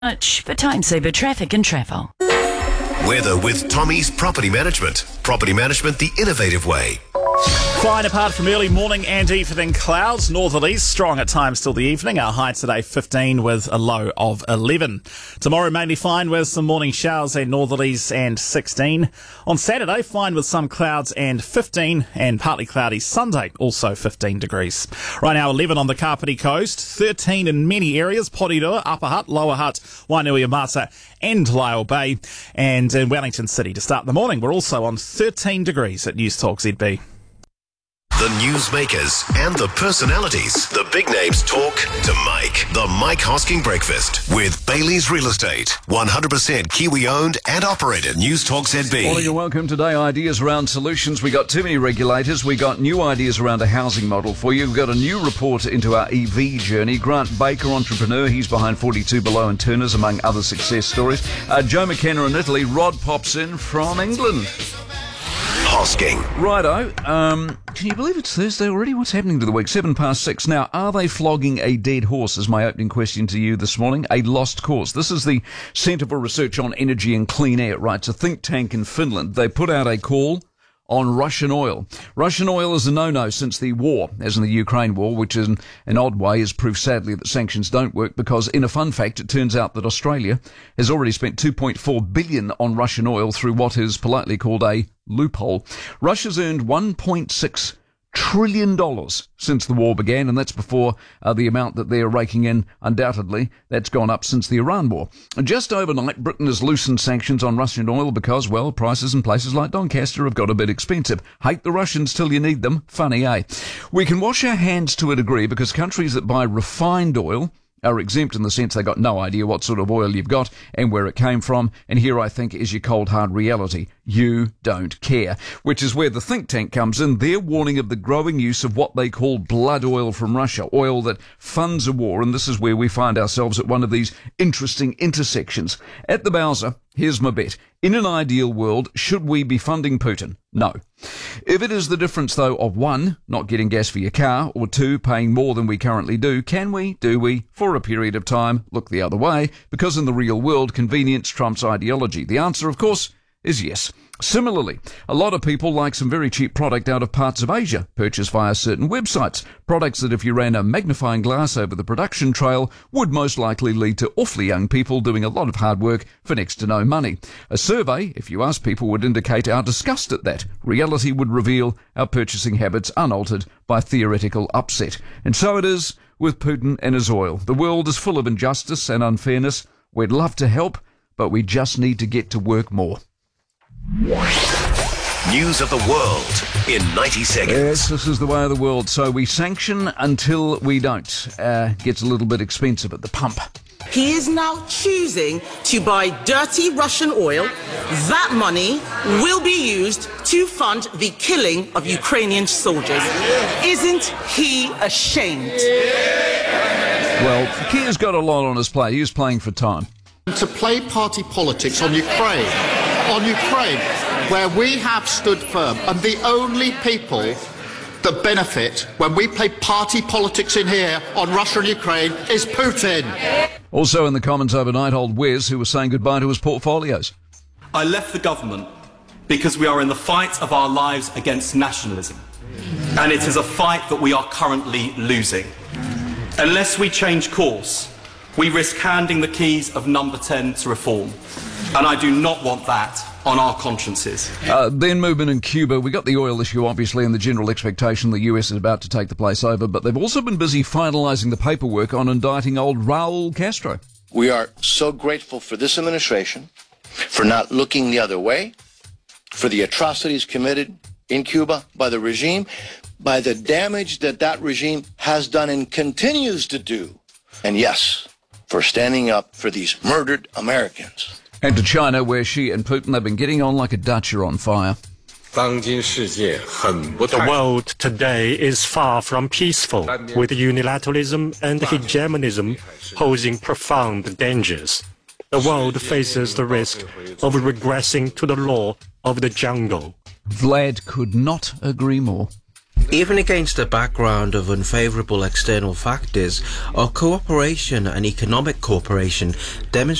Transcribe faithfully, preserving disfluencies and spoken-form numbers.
Much for Time Saver Traffic and Travel. Weather with Tommy's Property Management. Property management the innovative way. Fine apart from early morning and evening clouds. Northerlies strong at times till the evening. Our high today fifteen with a low of eleven. Tomorrow mainly fine with some morning showers and northerlies and sixteen. On Saturday fine with some clouds and fifteen, and partly cloudy Sunday also fifteen degrees. Right now eleven on the Kapiti coast, thirteen in many areas, Porirua, Upper Hutt, Lower Hutt, Wainuiomata and Lyle Bay, and in Wellington City to start the morning. We're also on thirteen degrees at News Talk Z B. The newsmakers and the personalities. The big names talk to Mike. The Mike Hosking Breakfast with Bailey's Real Estate. one hundred percent Kiwi owned and operated. News Talk Z B. Morning and welcome. Today, ideas around solutions. We got too many regulators. We got new ideas around a housing model for you. We've got a new report into our E V journey. Grant Baker, entrepreneur. He's behind forty-two Below and Turners, among other success stories. Uh, Joe McKenna in Italy. Rod pops in from England. Hosking. Righto. Um, can you believe it's Thursday already? What's happening to the week? Seven past six. Now, are they flogging a dead horse, is my opening question to you this morning. A lost cause. This is the Centre for Research on Energy and Clean Air, right? It's a think tank in Finland. They put out a call on Russian oil. Russian oil is a no-no since the war, as in the Ukraine war, which in an odd way is proof, sadly, that sanctions don't work, because in a fun fact, it turns out that Australia has already spent two point four billion dollars on Russian oil through what is politely called a loophole. Russia's earned one point six trillion dollars since the war began, and that's before uh, the amount that they're raking in, undoubtedly, that's gone up since the Iran war. And just overnight, Britain has loosened sanctions on Russian oil because, well, prices in places like Doncaster have got a bit expensive. Hate the Russians till you need them. Funny, eh? We can wash our hands to a degree because countries that buy refined oil are exempt in the sense they got no idea what sort of oil you've got and where it came from. And here, I think, is your cold, hard reality. You don't care. Which is where the think tank comes in. They're warning of the growing use of what they call blood oil from Russia, oil that funds a war. And this is where we find ourselves at one of these interesting intersections. At the Bowser, here's my bet. In an ideal world, should we be funding Putin? No. If it is the difference, though, of one, not getting gas for your car, or two, paying more than we currently do, can we, do we, for a period of time, look the other way? Because in the real world, convenience trumps ideology. The answer, of course, is yes. Similarly, a lot of people like some very cheap product out of parts of Asia, purchased via certain websites. Products that if you ran a magnifying glass over the production trail would most likely lead to awfully young people doing a lot of hard work for next to no money. A survey, if you ask people, would indicate our disgust at that. Reality would reveal our purchasing habits unaltered by theoretical upset. And so it is with Putin and his oil. The world is full of injustice and unfairness. We'd love to help, but we just need to get to work more. News of the world in ninety seconds. Yes, this is the way of the world. So we sanction until we don't. Uh, gets a little bit expensive at the pump. He is now choosing to buy dirty Russian oil. That money will be used to fund the killing of Ukrainian soldiers. Isn't he ashamed? Well, Kia's got a lot on his plate. He was playing for time. To play party politics on Ukraine, on Ukraine, where we have stood firm, and the only people that benefit when we play party politics in here on Russia and Ukraine is Putin. Also in the Commons overnight, old Wes, who was saying goodbye to his portfolios. I left the government because we are in the fight of our lives against nationalism. And it is a fight that we are currently losing. Unless we change course, we risk handing the keys of number ten to reform. And I do not want that on our consciences. Uh, then movement in Cuba. We got the oil issue, obviously, and the general expectation the U S is about to take the place over, but they've also been busy finalising the paperwork on indicting old Raul Castro. We are so grateful for this administration, for not looking the other way, for the atrocities committed in Cuba by the regime, by the damage that that regime has done and continues to do. And yes, for standing up for these murdered Americans. And to China, where Xi and Putin have been getting on like a Dutcher on fire. The world today is far from peaceful, with unilateralism and hegemonism posing profound dangers. The world faces the risk of regressing to the law of the jungle. Vlad could not agree more. Even against a background of unfavourable external factors, our cooperation and economic cooperation demonstrates